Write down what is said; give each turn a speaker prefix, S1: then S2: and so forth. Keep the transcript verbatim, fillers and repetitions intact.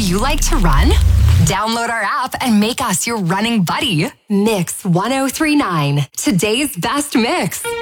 S1: you like to run? Download our app and make us your running buddy. Mix one oh three point nine, today's best mix.